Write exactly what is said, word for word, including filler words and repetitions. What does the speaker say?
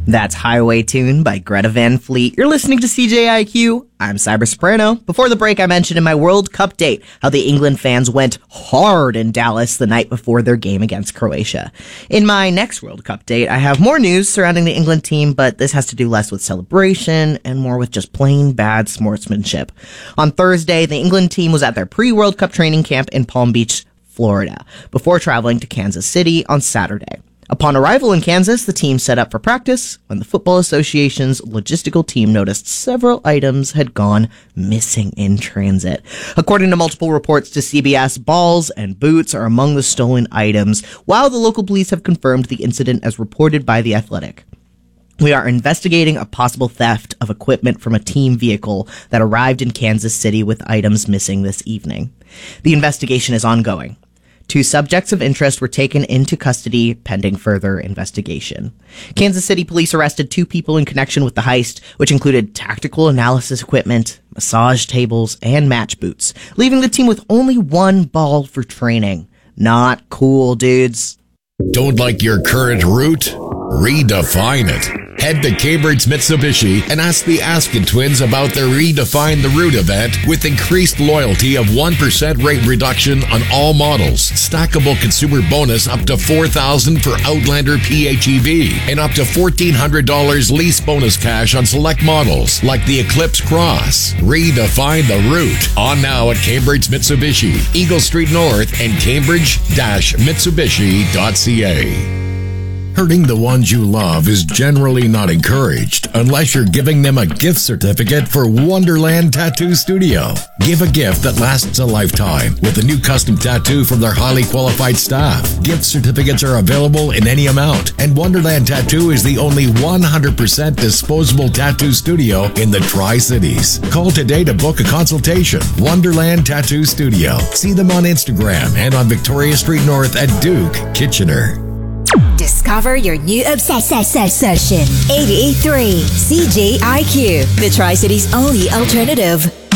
That's Highway Tune by Greta Van Fleet. You're listening to C J I Q. I'm Cyber Soprano. Before the break, I mentioned in my World Cup date how the England fans went hard in Dallas the night before their game against Croatia. In my next World Cup date, I have more news surrounding the England team, but this has to do less with celebration and more with just plain bad sportsmanship. On Thursday, the England team was at their pre-World Cup training camp in Palm Beach, Florida, before traveling to Kansas City on Saturday. Upon arrival in Kansas, the team set up for practice when the Football Association's logistical team noticed several items had gone missing in transit. According to multiple reports to C B S, balls and boots are among the stolen items, while the local police have confirmed the incident as reported by The Athletic. We are investigating a possible theft of equipment from a team vehicle that arrived in Kansas City with items missing this evening. The investigation is ongoing. Two subjects of interest were taken into custody pending further investigation. Kansas City police arrested two people in connection with the heist, which included tactical analysis equipment, massage tables, and match boots, leaving the team with only one ball for training. Not cool, dudes. Don't like your current route? Redefine it. Head to Cambridge Mitsubishi and ask the Askin twins about their Redefine the Route event with increased loyalty of one percent rate reduction on all models, stackable consumer bonus up to four thousand dollars for Outlander P H E V, and up to fourteen hundred dollars lease bonus cash on select models like the Eclipse Cross. Redefine the Route. On now at Cambridge Mitsubishi, Eagle Street North and cambridge dash mitsubishi dot c a. Hurting the ones you love is generally not encouraged unless you're giving them a gift certificate for Wonderland Tattoo Studio. Give a gift that lasts a lifetime with a new custom tattoo from their highly qualified staff. Gift certificates are available in any amount, and Wonderland Tattoo is the only one hundred percent disposable tattoo studio in the Tri-Cities. Call today to book a consultation. Wonderland Tattoo Studio. See them on Instagram and on Victoria Street North at Duke, Kitchener. Discover your new obsession. eighty-three C J I Q, the Tri-Cities' only alternative.